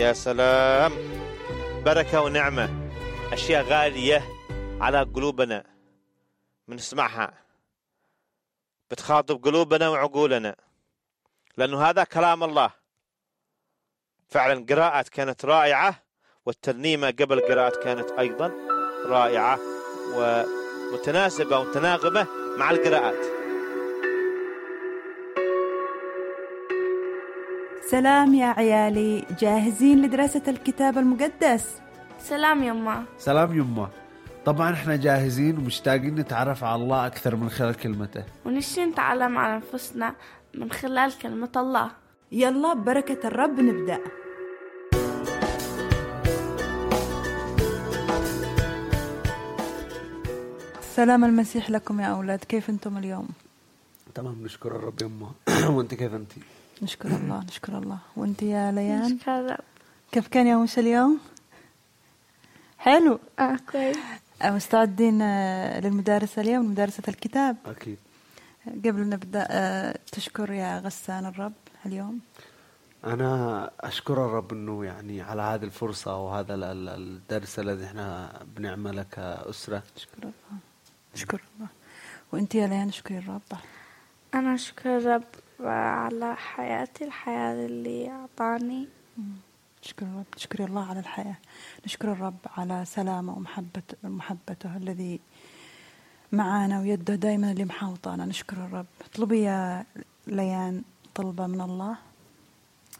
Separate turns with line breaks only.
يا سلام، بركة ونعمة، أشياء غالية على قلوبنا بنسمعها، بتخاطب قلوبنا وعقولنا، لأنه هذا كلام الله. فعلا قراءة كانت رائعة، والترنيمة قبل قراءة كانت أيضا رائعة ومتناسبة ومتناغمة مع القراءات.
سلام يا عيالي، جاهزين لدراسة الكتاب المقدس؟
سلام يما.
سلام يما. طبعا احنا جاهزين ومشتاقين نتعرف على الله أكثر من خلال كلمته،
ونشتي نتعلم عن أنفسنا من خلال كلمة الله.
يلا ببركة الرب نبدأ. سلام المسيح لكم يا أولاد، كيف أنتم اليوم؟
تمام، نشكر الرب يما. وانت كيف انت؟
نشكر الله نشكر الله. وانت يا ليان؟
نشكر الرب.
كيف كان يومش اليوم؟ حلو.
كويس.
مستعدين للمدارسة اليوم، مدارسة الكتاب؟
أكيد.
قبل نبدأ تشكر يا غسان الرب اليوم.
أنا أشكر الرب إنه يعني على هذه الفرصة وهذا الدرس الذي إحنا بنعمله كأسرة.
نشكر الله نشكر الله. وأنت يا ليان نشكر الرب.
أنا أشكر الرب على حياتي، الحياة اللي أعطاني.
نشكر الرب، نشكر الله على الحياة، نشكر الرب على سلامه ومحبته الذي معانا ويده دائما اللي محاوطانا. نشكر الرب. اطلبي يا ليان طلبة من الله.